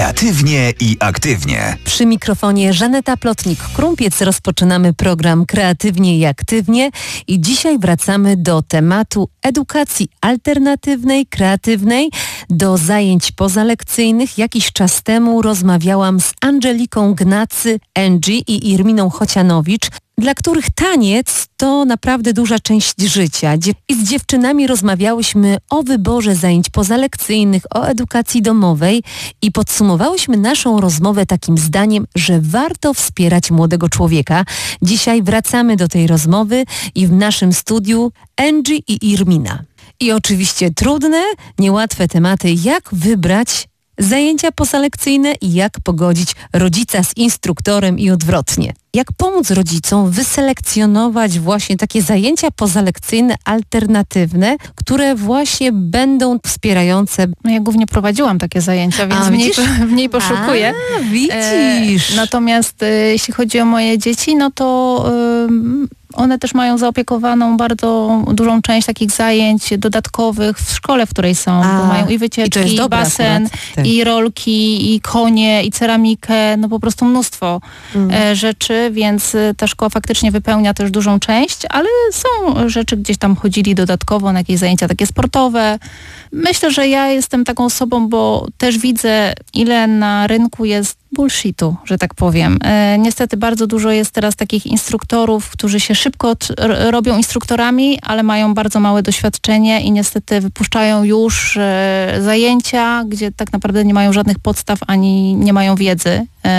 Kreatywnie i aktywnie. Przy mikrofonie Żaneta Plotnik-Krumpiec rozpoczynamy program Kreatywnie i aktywnie i dzisiaj wracamy do tematu edukacji alternatywnej, kreatywnej, do zajęć pozalekcyjnych. Jakiś czas temu rozmawiałam z Angeliką Gnacy, Angie i Irminą Chocianowicz, dla których taniec to naprawdę duża część życia. I z dziewczynami rozmawiałyśmy o wyborze zajęć pozalekcyjnych, o edukacji domowej i podsumowałyśmy naszą rozmowę takim zdaniem, że warto wspierać młodego człowieka. Dzisiaj wracamy do tej rozmowy i w naszym studiu Angie i Irmina. I oczywiście trudne, niełatwe tematy, jak wybrać zajęcia pozalekcyjne i jak pogodzić rodzica z instruktorem i odwrotnie. Jak pomóc rodzicom wyselekcjonować właśnie takie zajęcia pozalekcyjne, alternatywne, które właśnie będą wspierające. No ja głównie prowadziłam takie zajęcia, więc mniej poszukuję. Widzisz. Natomiast jeśli chodzi o moje dzieci, no to one też mają zaopiekowaną bardzo dużą część takich zajęć dodatkowych w szkole, w której są. Bo mają i wycieczki, i basen, i rolki, i konie, i ceramikę, no po prostu mnóstwo rzeczy, więc ta szkoła faktycznie wypełnia też dużą część, ale są rzeczy, gdzieś tam chodzili dodatkowo na jakieś zajęcia takie sportowe. Myślę, że ja jestem taką osobą, bo też widzę, ile na rynku jest bullshitu, że tak powiem. Niestety bardzo dużo jest teraz takich instruktorów, którzy się szybko robią instruktorami, ale mają bardzo małe doświadczenie i niestety wypuszczają już zajęcia, gdzie tak naprawdę nie mają żadnych podstaw ani nie mają wiedzy.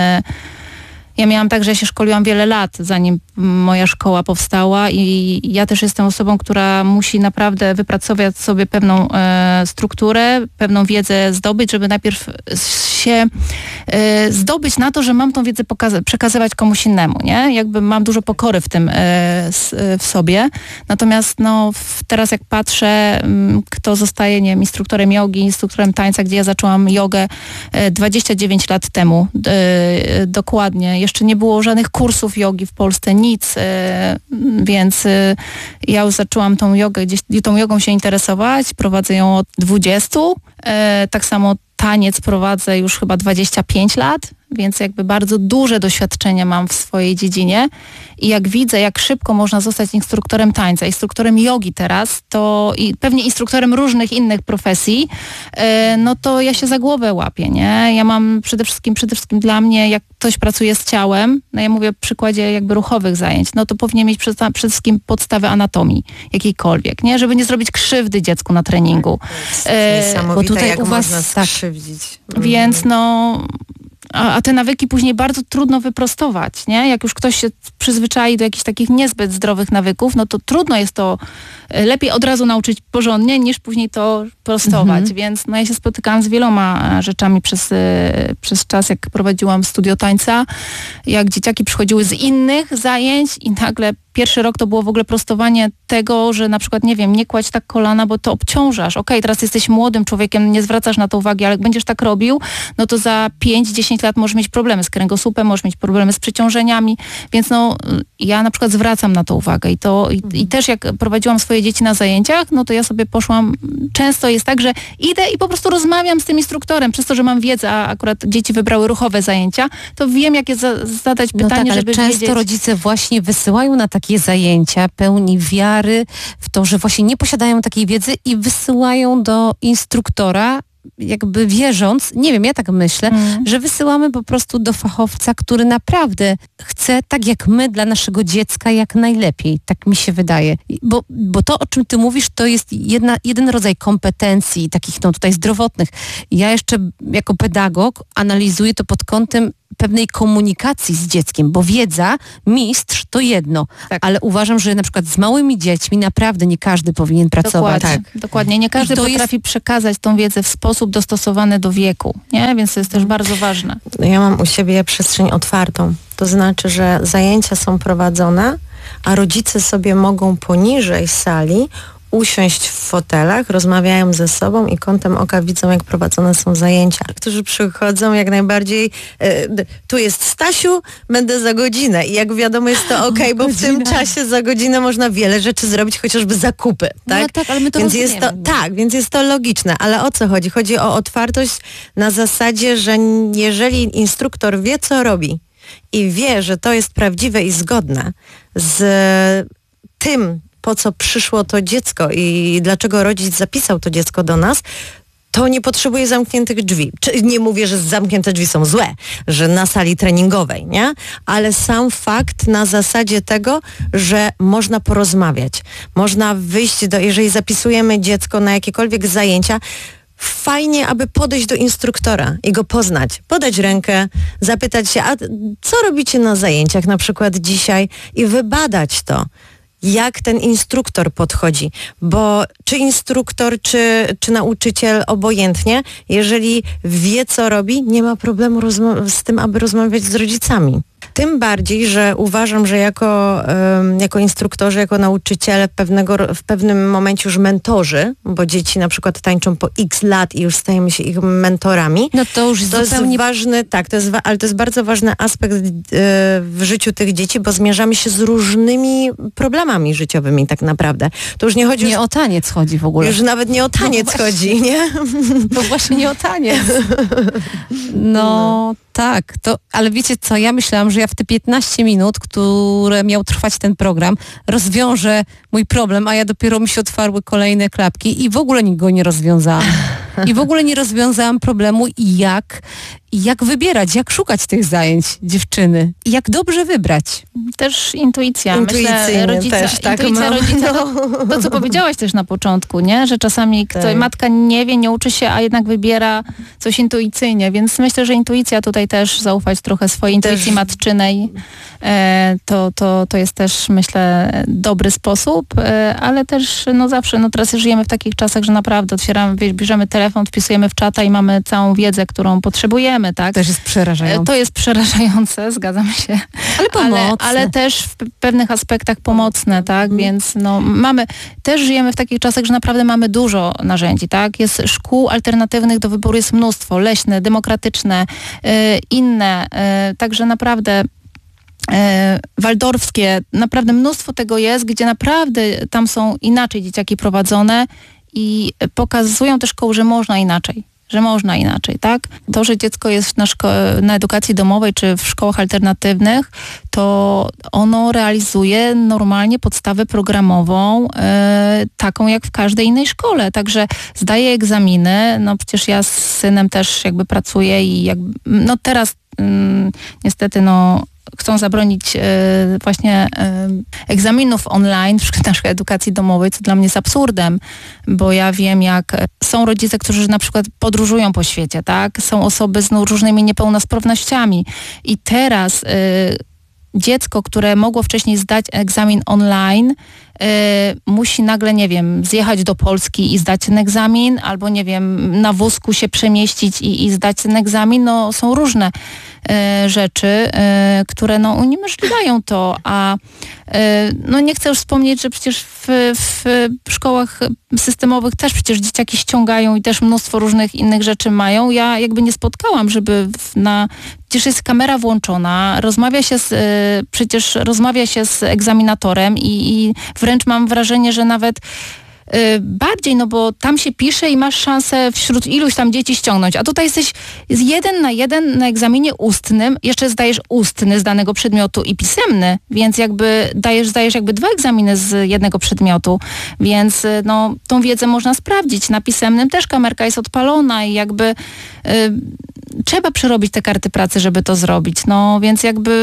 Ja miałam tak, że ja się szkoliłam wiele lat, zanim moja szkoła powstała i ja też jestem osobą, która musi naprawdę wypracować sobie pewną strukturę, pewną wiedzę zdobyć, żeby najpierw się zdobyć na to, że mam tą wiedzę przekazywać komuś innemu, nie? Jakby mam dużo pokory w tym w sobie. Natomiast no, teraz jak patrzę, kto zostaje, nie wiem, instruktorem jogi, instruktorem tańca, gdzie ja zaczęłam jogę 29 lat temu, dokładnie. Jeszcze nie było żadnych kursów jogi w Polsce, nic, więc ja już zaczęłam tą jogą się interesować, prowadzę ją od 20, tak samo taniec prowadzę już chyba 25 lat, więc jakby bardzo duże doświadczenie mam w swojej dziedzinie i jak widzę, jak szybko można zostać instruktorem tańca, instruktorem jogi teraz, to i pewnie instruktorem różnych innych profesji, no to ja się za głowę łapię, nie? Ja mam przede wszystkim dla mnie, jak ktoś pracuje z ciałem, no ja mówię o przykładzie jakby ruchowych zajęć, no to powinien mieć przede wszystkim podstawę anatomii jakiejkolwiek, nie? Żeby nie zrobić krzywdy dziecku na treningu. Bo tutaj jak u was skrzywdzić. Więc no... A te nawyki później bardzo trudno wyprostować, nie? Jak już ktoś się przyzwyczai do jakichś takich niezbyt zdrowych nawyków, no to trudno jest to lepiej od razu nauczyć porządnie, niż później to prostować. Więc no ja się spotykałam z wieloma rzeczami przez czas, jak prowadziłam studio tańca, jak dzieciaki przychodziły z innych zajęć i nagle pierwszy rok to było w ogóle prostowanie tego, że na przykład, nie wiem, nie kładź tak kolana, bo to obciążasz. Okej, teraz jesteś młodym człowiekiem, nie zwracasz na to uwagi, ale jak będziesz tak robił, no to za 5-10 lat możesz mieć problemy z kręgosłupem, możesz mieć problemy z przeciążeniami, więc no ja na przykład zwracam na to uwagę i też jak prowadziłam swoje dzieci na zajęciach, no to ja sobie poszłam, często jest tak, że idę i po prostu rozmawiam z tym instruktorem, przez to, że mam wiedzę, a akurat dzieci wybrały ruchowe zajęcia, to wiem, jakie zadać pytanie, tak, ale żeby często wiedzieć. rodzice właśnie wysyłają na takie zajęcia pełni wiary w to, że właśnie nie posiadają takiej wiedzy i wysyłają do instruktora, jakby wierząc, nie wiem, ja tak myślę, że wysyłamy po prostu do fachowca, który naprawdę chce, tak jak my, dla naszego dziecka jak najlepiej. Tak mi się wydaje. Bo to, o czym ty mówisz, to jest jeden rodzaj kompetencji takich no tutaj zdrowotnych. Ja jeszcze jako pedagog analizuję to pod kątem pewnej komunikacji z dzieckiem, bo wiedza, mistrz to jedno, ale uważam, że na przykład z małymi dziećmi naprawdę nie każdy powinien pracować. Dokładnie. Nie każdy potrafi przekazać tą wiedzę w sposób dostosowany do wieku, nie? Więc to jest też bardzo ważne. Ja mam u siebie przestrzeń otwartą. To znaczy, że zajęcia są prowadzone, a rodzice sobie mogą poniżej sali usiąść w fotelach, rozmawiają ze sobą i kątem oka widzą, jak prowadzone są zajęcia. Którzy przychodzą jak najbardziej, tu jest Stasiu, będę za godzinę i jak wiadomo jest to okej, bo w tym czasie za godzinę można wiele rzeczy zrobić, chociażby zakupy. Tak? No tak, ale my to więc jest to, tak, więc jest to logiczne, ale o co chodzi? Chodzi o otwartość na zasadzie, że jeżeli instruktor wie, co robi i wie, że to jest prawdziwe i zgodne z tym, po co przyszło to dziecko i dlaczego rodzic zapisał to dziecko do nas, to nie potrzebuje zamkniętych drzwi. Nie mówię, że zamknięte drzwi są złe, że na sali treningowej, nie? Ale sam fakt na zasadzie tego, że można porozmawiać. Można wyjść jeżeli zapisujemy dziecko na jakiekolwiek zajęcia, fajnie, aby podejść do instruktora i go poznać, podać rękę, zapytać się, a co robicie na zajęciach na przykład dzisiaj i wybadać to. Jak ten instruktor podchodzi, bo czy instruktor, czy nauczyciel, obojętnie, jeżeli wie, co robi, nie ma problemu z tym, aby rozmawiać z rodzicami. Tym bardziej, że uważam, że jako instruktorzy, jako nauczyciele w pewnym momencie już mentorzy, bo dzieci na przykład tańczą po x lat i już stajemy się ich mentorami. No to już zupełnie... jest ważny, tak, ale to jest bardzo ważny aspekt w życiu tych dzieci, bo zmierzamy się z różnymi problemami życiowymi tak naprawdę. To już nie chodzi... Nie o taniec chodzi w ogóle. Już nawet nie o taniec chodzi, nie? No właśnie nie o taniec. No tak, ale wiecie co, ja myślałam, że ja w te 15 minut, które miał trwać ten program, rozwiążę mój problem, a ja dopiero mi się otwarły kolejne klapki i w ogóle go nie rozwiązałam. I w ogóle nie rozwiązałam problemu jak wybierać, jak szukać tych zajęć dziewczyny i jak dobrze wybrać. Też intuicja. Myślę, rodzica, też, tak, intuicja rodzica, to co powiedziałaś też na początku, nie? Że czasami matka nie wie, nie uczy się, a jednak wybiera coś intuicyjnie, więc myślę, że intuicja tutaj też zaufać trochę swojej intuicji matczynej. To jest też, myślę, dobry sposób, ale też zawsze, teraz żyjemy w takich czasach, że naprawdę bierzemy telefon, wpisujemy w czata i mamy całą wiedzę, którą potrzebujemy, tak? Też jest przerażające. To jest przerażające, zgadzam się. Ale pomocne. Ale też w pewnych aspektach pomocne, tak? Więc też żyjemy w takich czasach, że naprawdę mamy dużo narzędzi, tak? Jest szkół alternatywnych do wyboru, jest mnóstwo, leśne, demokratyczne, inne, także naprawdę waldorfskie, naprawdę mnóstwo tego jest, gdzie naprawdę tam są inaczej dzieciaki prowadzone i pokazują te szkoły, że można inaczej. Tak? To, że dziecko jest na edukacji domowej czy w szkołach alternatywnych, to ono realizuje normalnie podstawę programową taką jak w każdej innej szkole. Także zdaje egzaminy, przecież ja z synem też jakby pracuję i teraz niestety chcą zabronić właśnie egzaminów online w naszej edukacji domowej, co dla mnie jest absurdem, bo ja wiem, jak są rodzice, którzy na przykład podróżują po świecie, tak? Są osoby z różnymi niepełnosprawnościami i teraz dziecko, które mogło wcześniej zdać egzamin online, musi nagle, zjechać do Polski i zdać ten egzamin, albo, na wózku się przemieścić i zdać ten egzamin. Są różne rzeczy, które uniemożliwiają to, a nie chcę już wspomnieć, że przecież w szkołach systemowych też przecież dzieciaki ściągają i też mnóstwo różnych innych rzeczy mają. Ja nie spotkałam, żeby przecież jest kamera włączona, przecież rozmawia się z egzaminatorem i wręcz mam wrażenie, że nawet bardziej, bo tam się pisze i masz szansę wśród iluś tam dzieci ściągnąć, a tutaj jesteś 1 na 1 na egzaminie ustnym, jeszcze zdajesz ustny z danego przedmiotu i pisemny, więc zdajesz 2 egzaminy z jednego przedmiotu, więc tą wiedzę można sprawdzić. Na pisemnym też kamerka jest odpalona i trzeba przerobić te karty pracy, żeby to zrobić. Więc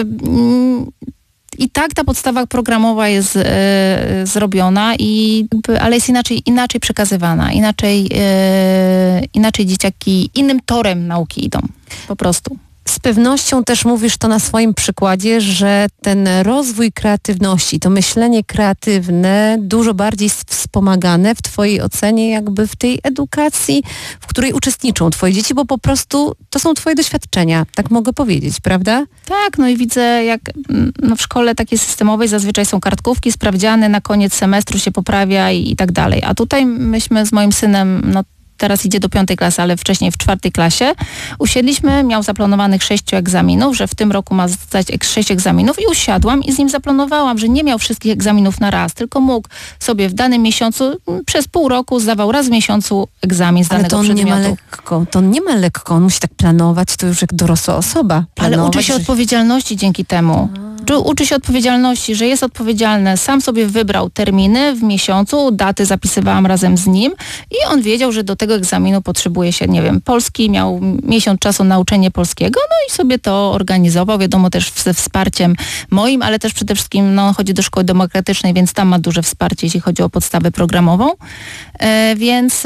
i tak ta podstawa programowa jest zrobiona, ale jest inaczej przekazywana, inaczej dzieciaki innym torem nauki idą, po prostu. Z pewnością też mówisz to na swoim przykładzie, że ten rozwój kreatywności, to myślenie kreatywne dużo bardziej jest wspomagane w twojej ocenie jakby w tej edukacji, w której uczestniczą twoje dzieci, bo po prostu to są twoje doświadczenia, tak mogę powiedzieć, prawda? Tak, no i widzę jak w szkole takiej systemowej zazwyczaj są kartkówki, sprawdziany, na koniec semestru się poprawia i tak dalej. A tutaj myśmy z moim synem, teraz idzie do 5. klasy, ale wcześniej w 4. klasie, usiedliśmy, miał zaplanowanych 6 egzaminów, że w tym roku ma zdać 6 egzaminów i usiadłam i z nim zaplanowałam, że nie miał wszystkich egzaminów na raz, tylko mógł sobie w danym miesiącu, przez pół roku zdawał raz w miesiącu egzamin z danego przedmiotu. Ale to on nie ma lekko, on musi tak planować, to już jak dorosła osoba. Ale uczy się odpowiedzialności dzięki temu. Uczy się odpowiedzialności, że jest odpowiedzialny. Sam sobie wybrał terminy w miesiącu, daty zapisywałam razem z nim i on wiedział, że do tego egzaminu potrzebuje się, nie wiem, polski, miał miesiąc czasu na uczenie polskiego, no i sobie to organizował, wiadomo też ze wsparciem moim, ale też przede wszystkim chodzi do szkoły demokratycznej, więc tam ma duże wsparcie, jeśli chodzi o podstawę programową, więc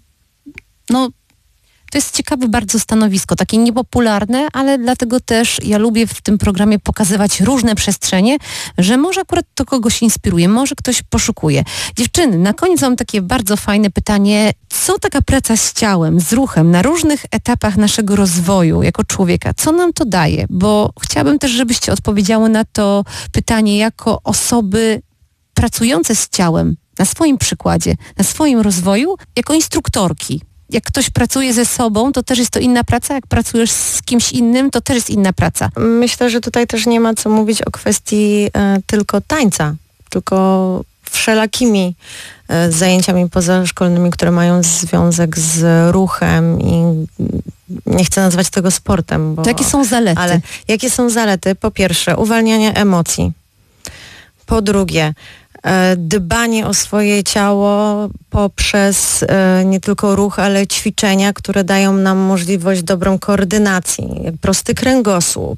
to jest ciekawe bardzo stanowisko, takie niepopularne, ale dlatego też ja lubię w tym programie pokazywać różne przestrzenie, że może akurat to kogoś inspiruje, może ktoś poszukuje. Dziewczyny, na koniec mam takie bardzo fajne pytanie. Co taka praca z ciałem, z ruchem na różnych etapach naszego rozwoju jako człowieka, co nam to daje? Bo chciałabym też, żebyście odpowiedziały na to pytanie jako osoby pracujące z ciałem, na swoim przykładzie, na swoim rozwoju, jako instruktorki. Jak ktoś pracuje ze sobą, to też jest to inna praca, jak pracujesz z kimś innym, to też jest inna praca. Myślę, że tutaj też nie ma co mówić o kwestii tylko tańca, tylko wszelakimi zajęciami pozaszkolnymi, które mają związek z ruchem i nie chcę nazwać tego sportem. To jakie są zalety? Ale jakie są zalety? Po pierwsze, uwalnianie emocji. Po drugie, dbanie o swoje ciało poprzez nie tylko ruch, ale ćwiczenia, które dają nam możliwość dobrą koordynacji, prosty kręgosłup.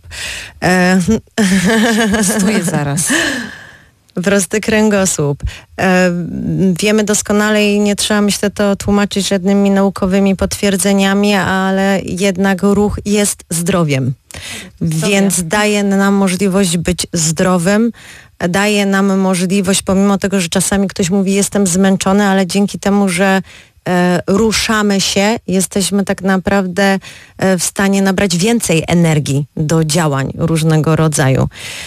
Prostuję zaraz. Prosty kręgosłup. Wiemy doskonale i nie trzeba, myślę, to tłumaczyć żadnymi naukowymi potwierdzeniami, ale jednak ruch jest zdrowiem. Więc daje nam możliwość być zdrowym, daje nam możliwość, pomimo tego, że czasami ktoś mówi, jestem zmęczony, ale dzięki temu, że ruszamy się, jesteśmy tak naprawdę w stanie nabrać więcej energii do działań różnego rodzaju.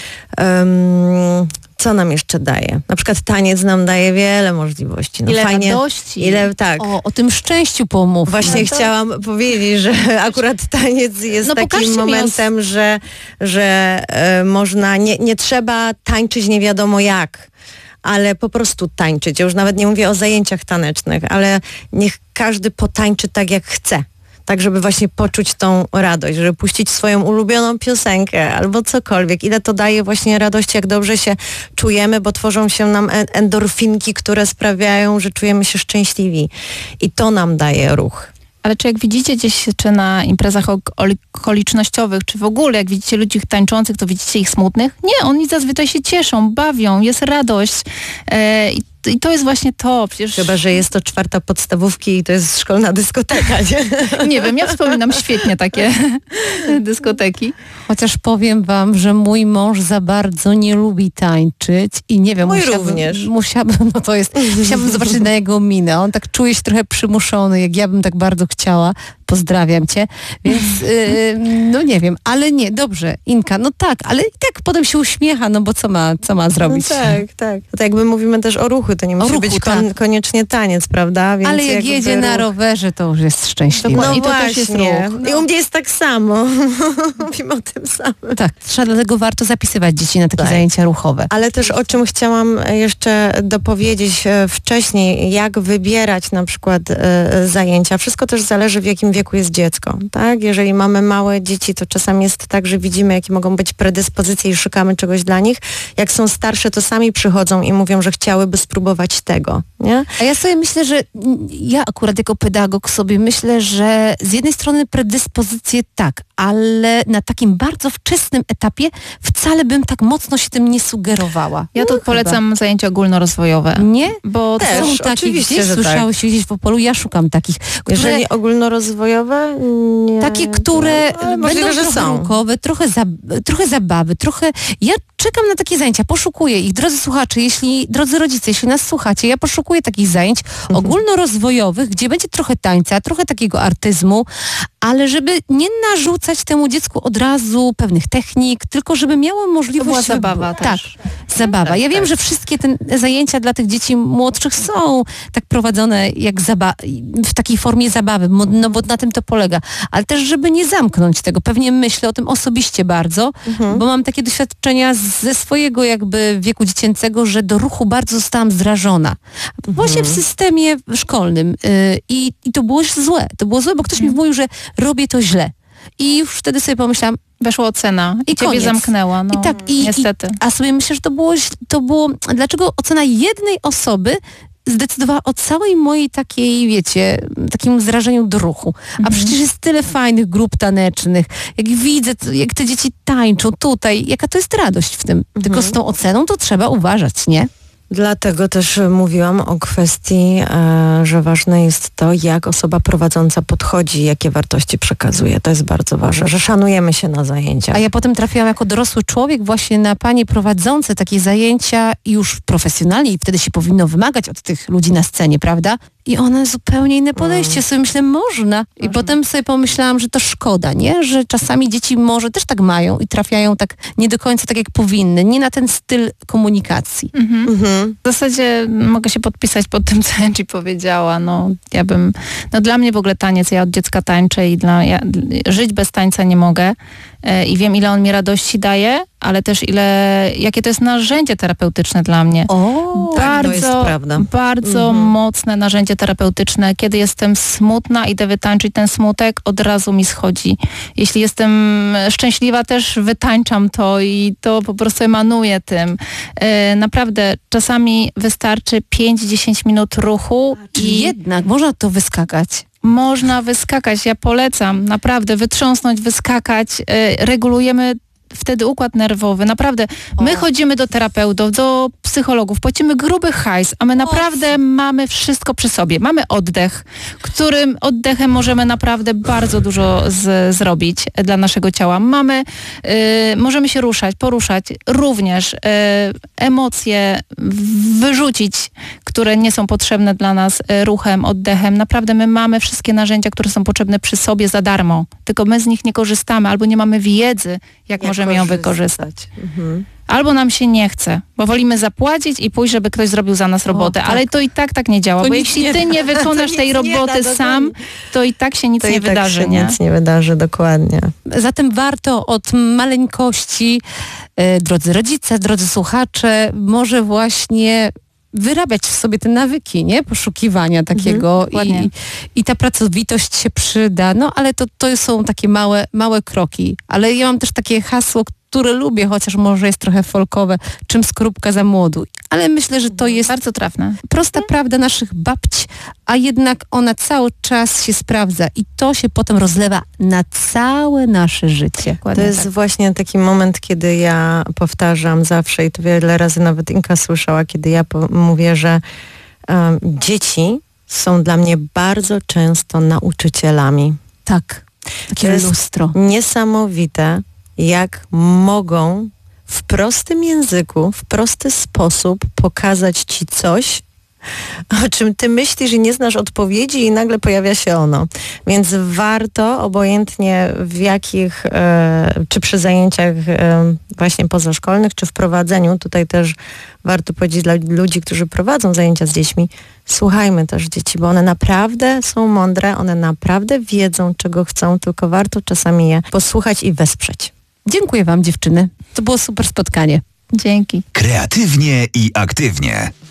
Co nam jeszcze daje? Na przykład taniec nam daje wiele możliwości. Ile fajnie, radości. Tak. O tym szczęściu pomów. Właśnie chciałam powiedzieć, że akurat taniec jest takim momentem, że można, nie trzeba tańczyć nie wiadomo jak, ale po prostu tańczyć. Ja już nawet nie mówię o zajęciach tanecznych, ale niech każdy potańczy tak jak chce. Tak, żeby właśnie poczuć tą radość, żeby puścić swoją ulubioną piosenkę albo cokolwiek. Ile to daje właśnie radości, jak dobrze się czujemy, bo tworzą się nam endorfinki, które sprawiają, że czujemy się szczęśliwi. I to nam daje ruch. Ale czy jak widzicie gdzieś, czy na imprezach okolicznościowych, czy w ogóle jak widzicie ludzi tańczących, to widzicie ich smutnych? Nie, oni zazwyczaj się cieszą, bawią, jest radość. I to jest właśnie to. Przecież... Chyba, że jest to 4. podstawówki i to jest szkolna dyskoteka, nie? Nie wiem, ja wspominam świetnie takie dyskoteki. Chociaż powiem wam, że mój mąż za bardzo nie lubi tańczyć i nie wiem, musiałabym zobaczyć na jego minę. On tak czuje się trochę przymuszony, jak ja bym tak bardzo chciała. Pozdrawiam cię, więc nie wiem, ale nie, dobrze, Inka, tak, ale i tak potem się uśmiecha, bo co ma zrobić? No tak. To jakby mówimy też o ruchu, to nie musi być koniecznie taniec, prawda? Więc ale jak jedzie na rowerze, to już jest szczęśliwy. No i to też jest ruch. I u mnie jest tak samo. Mówimy o tym samym. Tak, dlatego warto zapisywać dzieci na takie zajęcia ruchowe. Ale też o czym chciałam jeszcze dopowiedzieć wcześniej, jak wybierać na przykład zajęcia. Wszystko też zależy, w jakim wieku jest dziecko, tak? Jeżeli mamy małe dzieci, to czasami jest tak, że widzimy, jakie mogą być predyspozycje i szukamy czegoś dla nich. Jak są starsze, to sami przychodzą i mówią, że chciałyby spróbować tego. Nie? A ja sobie myślę, że ja akurat jako pedagog sobie myślę, że z jednej strony predyspozycje tak, ale na takim bardzo wczesnym etapie wcale bym tak mocno się tym nie sugerowała. Ja to polecam zajęcia ogólnorozwojowe. Nie? Bo też, są takie gdzieś, słyszałyście tak. Gdzieś w Opolu, ja szukam takich. Które, jeżeli ogólnorozwojowe? Nie. Takie, które będą trochę są. Ruchowe, trochę zabawy, trochę... Ja czekam na takie zajęcia, poszukuję ich. Drodzy słuchacze, drodzy rodzice, jeśli nas słuchacie, ja poszukuję takich zajęć ogólnorozwojowych, gdzie będzie trochę tańca, trochę takiego artyzmu, ale żeby nie narzucać temu dziecku od razu pewnych technik, tylko żeby miało możliwość... To była zabawa też. Tak, zabawa. Ja wiem, że wszystkie te zajęcia dla tych dzieci młodszych są tak prowadzone jak w takiej formie zabawy, no bo na tym to polega. Ale też, żeby nie zamknąć tego. Pewnie myślę o tym osobiście bardzo, bo mam takie doświadczenia ze swojego jakby wieku dziecięcego, że do ruchu bardzo zostałam zrażona. Właśnie w systemie szkolnym. I to było złe. To było złe, bo ktoś mi mówił, że robię to źle. I już wtedy sobie pomyślałam, weszła ocena i ciebie zamknęła. No, niestety. A sobie myślę, że to było... Dlaczego ocena jednej osoby zdecydowała o całej mojej takiej, wiecie, takim zrażeniu do ruchu. A przecież jest tyle fajnych grup tanecznych. Jak widzę, jak te dzieci tańczą tutaj, jaka to jest radość w tym. Tylko z tą oceną to trzeba uważać, nie? Dlatego też mówiłam o kwestii, że ważne jest to, jak osoba prowadząca podchodzi, jakie wartości przekazuje. To jest bardzo ważne, że szanujemy się na zajęciach. A ja potem trafiłam jako dorosły człowiek właśnie na panie prowadzące takie zajęcia już profesjonalnie i wtedy się powinno wymagać od tych ludzi na scenie, prawda? I one zupełnie inne podejście. Sobie myślę, można. I potem sobie pomyślałam, że to szkoda, nie? Że czasami dzieci może też tak mają i trafiają tak nie do końca tak, jak powinny. Nie na ten styl komunikacji. W zasadzie mogę się podpisać pod tym, co Angie powiedziała. Dla mnie w ogóle taniec, ja od dziecka tańczę i żyć bez tańca nie mogę. I wiem, ile on mi radości daje, ale też jakie to jest narzędzie terapeutyczne dla mnie. To jest prawda. Bardzo mocne narzędzie terapeutyczne. Kiedy jestem smutna, idę wytańczyć ten smutek, od razu mi schodzi. Jeśli jestem szczęśliwa, też wytańczam to i to po prostu emanuję tym. Naprawdę, czasami wystarczy 5-10 minut ruchu. Czyli jednak można to wyskakać. Można wyskakać, ja polecam, naprawdę, wytrząsnąć, wyskakać, regulujemy wtedy układ nerwowy, naprawdę. My chodzimy do terapeutów, do psychologów, płacimy gruby hajs, a my naprawdę mamy wszystko przy sobie. Mamy oddech, którym oddechem możemy naprawdę bardzo dużo zrobić dla naszego ciała. Możemy się poruszać, również emocje wyrzucić, które nie są potrzebne dla nas ruchem, oddechem. Naprawdę my mamy wszystkie narzędzia, które są potrzebne przy sobie za darmo, tylko my z nich nie korzystamy albo nie mamy wiedzy, jak możemy ją wykorzystać. Albo nam się nie chce, bo wolimy zapłacić i pójść, żeby ktoś zrobił za nas robotę. Tak. Ale to i tak nie działa, bo jeśli ty nie wykonasz tej roboty sam, to i tak się nic nie wydarzy. Nic nie wydarzy, dokładnie. Zatem warto od maleńkości, drodzy rodzice, drodzy słuchacze, może właśnie wyrabiać w sobie te nawyki, nie? Poszukiwania takiego i ta pracowitość się przyda. No ale to są takie małe kroki. Ale ja mam też takie hasło, które lubię, chociaż może jest trochę folkowe, czym skorupka za młodu. Ale myślę, że to jest bardzo trafne. Prosta prawda naszych babci, a jednak ona cały czas się sprawdza i to się potem rozlewa na całe nasze życie. Dokładnie to jest właśnie taki moment, kiedy ja powtarzam zawsze i to wiele razy nawet Inka słyszała, kiedy ja mówię, że dzieci są dla mnie bardzo często nauczycielami. Tak, takie lustro. Niesamowite, jak mogą w prostym języku, w prosty sposób pokazać ci coś, o czym ty myślisz i nie znasz odpowiedzi i nagle pojawia się ono. Więc warto, obojętnie w jakich, czy przy zajęciach właśnie pozaszkolnych, czy w prowadzeniu, tutaj też warto powiedzieć dla ludzi, którzy prowadzą zajęcia z dziećmi, słuchajmy też dzieci, bo one naprawdę są mądre, one naprawdę wiedzą, czego chcą, tylko warto czasami je posłuchać i wesprzeć. Dziękuję wam, dziewczyny. To było super spotkanie. Dzięki. Kreatywnie i aktywnie.